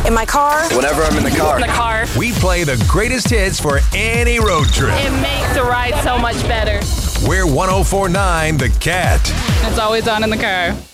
In my car. Whenever I'm in the car. In the car. We play the greatest hits for any road trip. It makes the ride so much better. We're 104.9 The Cat. It's always on in the car.